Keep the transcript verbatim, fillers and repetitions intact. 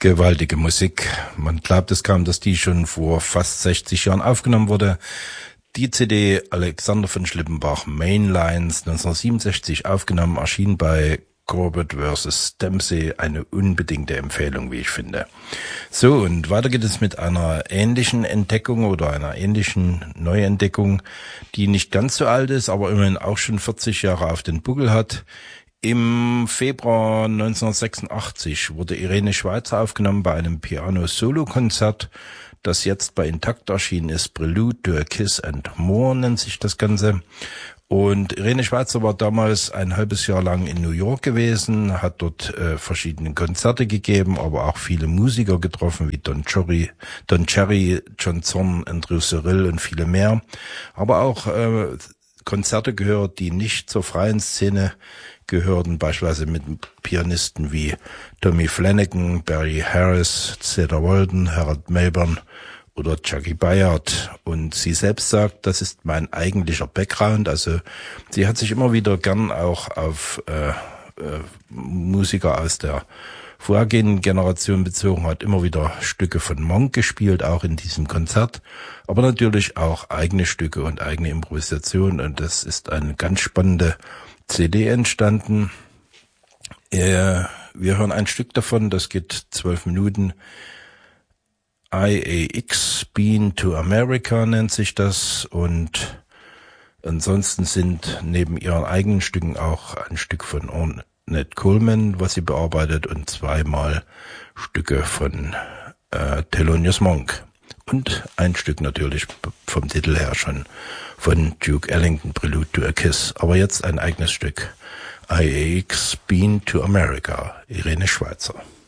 Gewaltige Musik. Man glaubt es kaum, dass die schon vor fast sechzig Jahren aufgenommen wurde. Die C D Alexander von Schlippenbach Mainlines neunzehnhundertsiebenundsechzig aufgenommen, erschien bei Corbett versus. Dempsey, eine unbedingte Empfehlung, wie ich finde. So, und weiter geht es mit einer ähnlichen Entdeckung oder einer ähnlichen Neuentdeckung, die nicht ganz so alt ist, aber immerhin auch schon vierzig Jahre auf den Buckel hat. Im Februar neunzehnhundertsechsundachtzig wurde Irene Schweizer aufgenommen bei einem Piano-Solo-Konzert, das jetzt bei Intakt erschienen ist. Prelude to a Kiss and More nennt sich das Ganze. Und Irene Schweizer war damals ein halbes Jahr lang in New York gewesen, hat dort äh, verschiedene Konzerte gegeben, aber auch viele Musiker getroffen, wie Don Cherry, Don Cherry, John Zorn, Andrew Cyril und viele mehr. Aber auch äh, Konzerte gehört, die nicht zur freien Szene gehörten, beispielsweise mit Pianisten wie Tommy Flanagan, Barry Harris, Cedar Walden, Harold Mayburn oder Jackie Bayard. Und sie selbst sagt, das ist mein eigentlicher Background. Also sie hat sich immer wieder gern auch auf äh, äh, Musiker aus der vorhergehenden Generation bezogen, hat immer wieder Stücke von Monk gespielt, auch in diesem Konzert, aber natürlich auch eigene Stücke und eigene Improvisation. Und das ist eine ganz spannende C D entstanden. Äh, wir hören ein Stück davon, das geht zwölf Minuten. I A X, Been to America nennt sich das, und ansonsten sind neben ihren eigenen Stücken auch ein Stück von Ornette Coleman, was sie bearbeitet, und zweimal Stücke von äh, Thelonious Monk. Und ein Stück natürlich vom Titel her schon von Duke Ellington, Prelude to a Kiss. Aber jetzt ein eigenes Stück. I A X, Been to America, Irene Schweizer.